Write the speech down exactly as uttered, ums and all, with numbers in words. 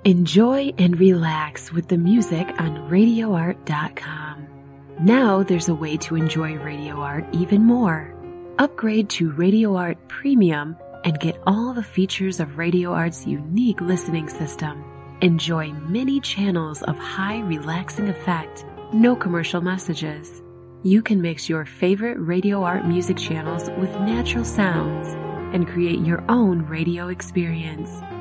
Enjoy and relax with the music on radio art dot com. Now there's a way to enjoy Radio Art even more. Upgrade to Radio Art Premium and get all the features of Radio Art's unique listening system. Enjoy many channels of high relaxing effect, no commercial messages. You can mix your favorite Radio Art music channels with natural sounds and create your own radio experience.